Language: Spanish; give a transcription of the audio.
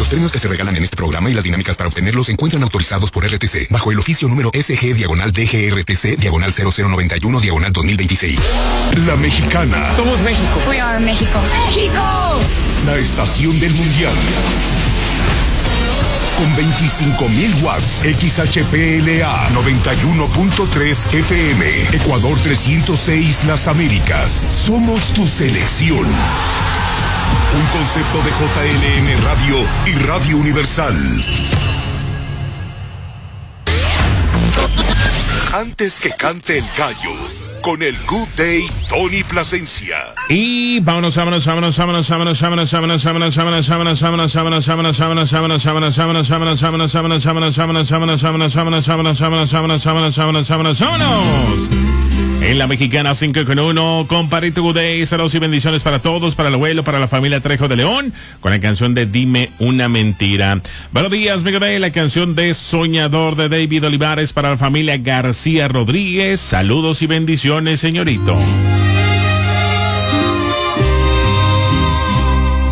Los premios que se regalan en este programa y las dinámicas para obtenerlos se encuentran autorizados por RTC bajo el oficio número SG/DGRTC/0091/2026. La Mexicana. Somos México. We are México. ¡México! La estación del mundial. Con 25,000 watts, XHPLA 91.3 FM, Ecuador 306 Las Américas. Somos tu selección. Un concepto de JLM Radio y Radio Universal. Antes que cante el gallo, con el Good Day Tony Plasencia. Y vámonos. En la Mexicana 5:1, compadrito Good Day, saludos y bendiciones para todos, para el abuelo, para la familia Trejo de León, con la canción de Dime una mentira. Buenos días, mi Good Day, la canción de Soñador de David Olivares para la familia García Rodríguez. Saludos y bendiciones, señorito.